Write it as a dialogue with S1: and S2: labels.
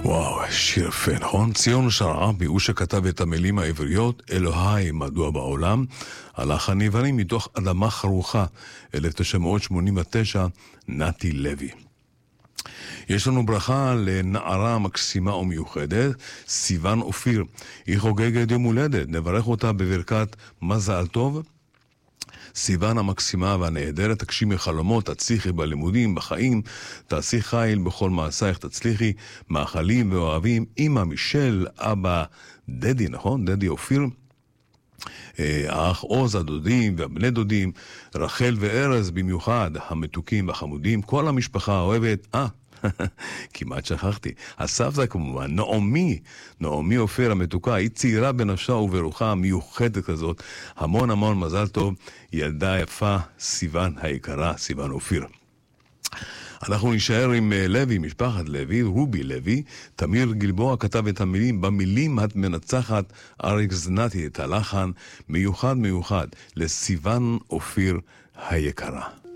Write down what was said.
S1: וואו, שיר יפה, נכון? ציון שרעבי הוא שכתב את המילים העבריות אלוהי מדוע בעולם, הלחן היווני מתוך אדמה חרוכה 1989, נתי לוי. יש לנו ברכה לנערה מקסימה ומיוחדת, סיוון אופיר. היא חוגגת יום הולדת, נברך אותה בברכת מזל טוב. סיוון המקסימה והנהדרת, תגשימי חלומות, תצליחי בלימודים, בחיים, תעשי חיל בכל מעשייך, תצליחי, מאכלים ואוהבים, אמא מישל, אבא דדי, נכון? דדי אופיר, האח עוז, הדודים והבני דודים, רחל וארז במיוחד, המתוקים והחמודים, כל המשפחה אוהבת, כמעט שכחתי, הסבתא כמובן, נעמי אופיר המתוקה, היא צעירה בנפשה וברוחה מיוחדת כזאת, המון המון מזל טוב, ילדה יפה, סיוון היקרה, סיוון אופיר. אנחנו נשאר עם לוי, משפחת לוי, רובי לוי, תמיר גלבוע כתב את המילים, במילים את מנצחת, אריק זנתי את הלחן, מיוחד לסיוון אופיר היקרה.